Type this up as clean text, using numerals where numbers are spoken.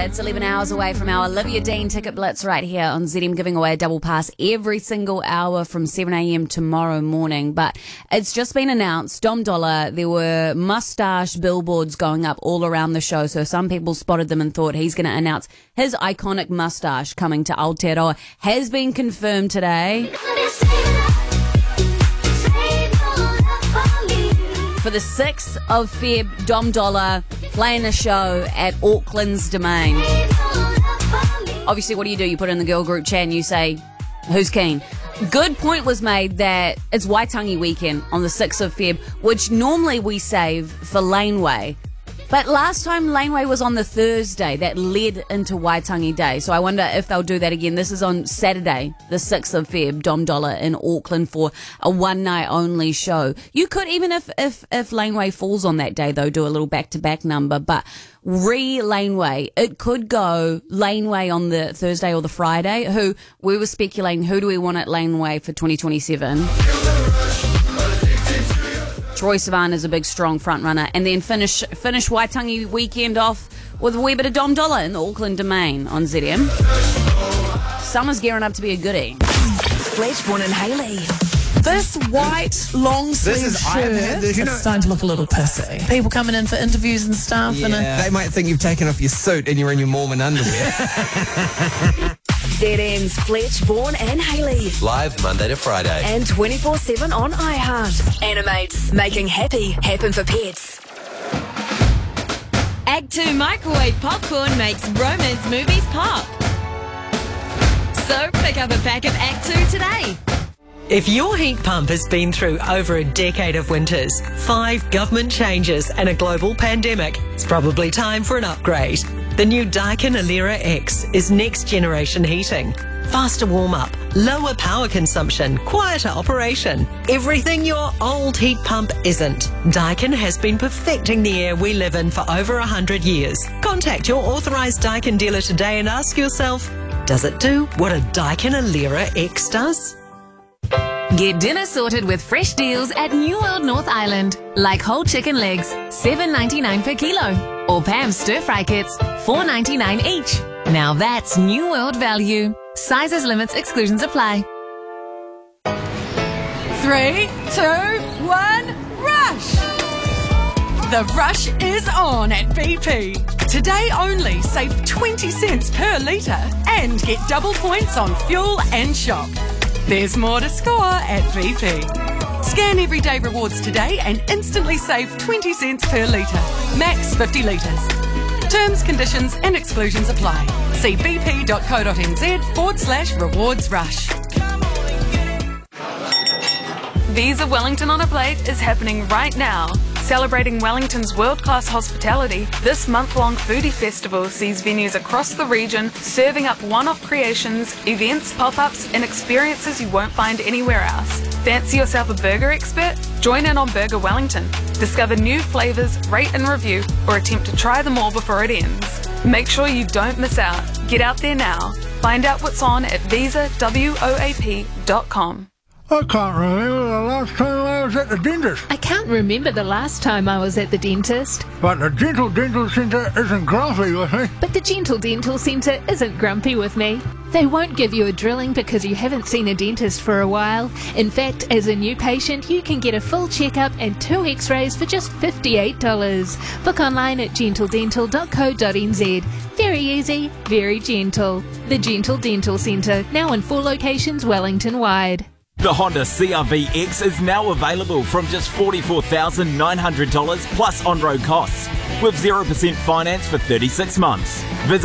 It's 11 hours away from our Olivia Dean Ticket Blitz right here on ZM, giving away a double pass every single hour from 7 a.m. tomorrow morning. But it's just been announced, Dom Dollar, there were mustache billboards going up all around the show. So some people spotted them and thought he's going to announce his iconic mustache coming to Aotearoa. Has been confirmed today. For the 6th of Feb, Dom Dollar playing a show at Auckland's Domain. Obviously, what do? You put in the girl group chat and you say, who's keen? Good point was made that it's Waitangi weekend on the 6th of Feb, which normally we save for Laneway. But last time Laneway was on the Thursday, that led into Waitangi Day. So I wonder if they'll do that again. This is on Saturday, the 6th of Feb, Dom Dollar in Auckland for a one-night only show. You could, even if Laneway falls on that day, though, do a little back-to-back number. But Laneway, it could go Laneway on the Thursday or the Friday. Who we were speculating, who do we want at Laneway for 2027? Troye Sivan is a big, strong front runner, and then finish Waitangi weekend off with a wee bit of Dom Dollar in the Auckland Domain on ZM. Summer's gearing up to be a goodie. Fletchborn and Hayley. This white long sleeve shirt, it's starting to look a little pissy. People coming in for interviews and stuff. Yeah. They might think you've taken off your suit and you're in your Mormon underwear. ZM's Fletchborn and Hayley. Live Monday to Friday. And 24/7 on iHeart. Animates, making happy happen for pets. Act 2 microwave popcorn makes romance movies pop. So pick up a pack of Act 2 today. If your heat pump has been through over a decade of winters, 5 government changes and a global pandemic, it's probably time for an upgrade. The new Daikin Alera X is next generation heating. Faster warm-up, lower power consumption, quieter operation. Everything your old heat pump isn't. Daikin has been perfecting the air we live in for over 100 years. Contact your authorised Daikin dealer today and ask yourself, does it do what a Daikin Alera X does? Get dinner sorted with fresh deals at New World North Island. Like whole chicken legs, $7.99 per kilo. Or Pam's stir-fry kits, $4.99 each. Now that's New World value. Sizes, limits, exclusions apply. 3, 2, 1, rush! The rush is on at BP. Today only, save 20 cents per litre and get double points on fuel and shop. There's more to score at BP. Scan Everyday Rewards today and instantly save 20 cents per litre. Max 50 litres. Terms, conditions and exclusions apply. See bp.co.nz/rewards rush. Visa Wellington on a Plate is happening right now. Celebrating Wellington's world-class hospitality, this month-long foodie festival sees venues across the region serving up one-off creations, events, pop-ups and experiences you won't find anywhere else. Fancy yourself a burger expert? Join in on Burger Wellington. Discover new flavours, rate and review, or attempt to try them all before it ends. Make sure you don't miss out. Get out there now. Find out what's on at visawoap.com. I can't remember the last time I was at the dentist. I can't remember the last time I was at the dentist. But the Gentle Dental Centre isn't grumpy with me. But the Gentle Dental Centre isn't grumpy with me. They won't give you a drilling because you haven't seen a dentist for a while. In fact, as a new patient, you can get a full checkup and 2 x-rays for just $58. Book online at gentledental.co.nz. Very easy, very gentle. The Gentle Dental Centre, now in 4 locations Wellington-wide. The Honda CR-V X is now available from just $44,900 plus on-road costs with 0% finance for 36 months. Visit